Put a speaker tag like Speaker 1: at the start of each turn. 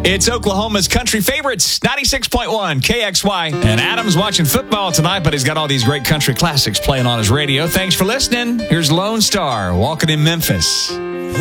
Speaker 1: It's Oklahoma's country favorites, 96.1 KXY. And Adam's watching football tonight, but he's got all these great country classics playing on his radio. Thanks for listening. Here's Lone Star, Walking in Memphis.